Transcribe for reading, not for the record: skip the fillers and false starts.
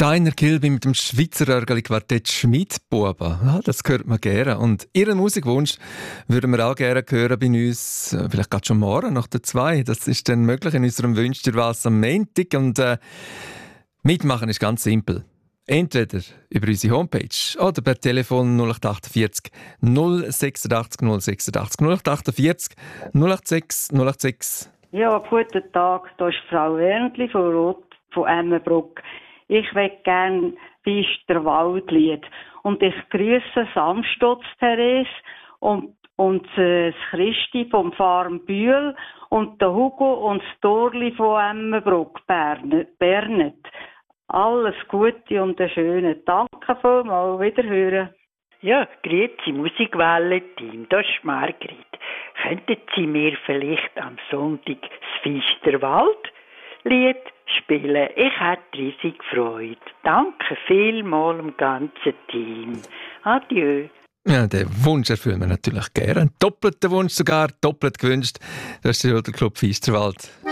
Deiner Kilby mit dem Schweizer Örgeli-Quartett Schmidbuben. Ja, das hört man gerne. Und Ihren Musikwunsch würden wir auch gerne hören bei uns. Vielleicht gerade schon morgen nach der 2. Das ist dann möglich in unserem «Wünsch dir was» am Montag. Und mitmachen ist ganz simpel. Entweder über unsere Homepage oder per Telefon 0848 086 086 0848 086 086. Ja, guten Tag. Da ist Frau Wernli von Roth von Emmenbruck. Ich möchte gerne Finsterwaldlied. Und ich grüße Samstotz Therese und das Christi vom Farm Bühl und der Hugo und das Dorli von Emmenbruck, Bernet. Alles Gute und einen schönen Danke vielmals. Wiederhören. Ja, grüezi Musikwelle-Team, das ist Margrit. Könnten Sie mir vielleicht am Sonntag das Finsterwald-Lied spielen? Ich hätte riesig Freude. Danke vielmals dem ganzen Team. Adieu. Ja, den Wunsch erfüllen wir natürlich gerne. Einen doppelten Wunsch sogar, doppelt gewünscht. Das ist der Club Finsterwald.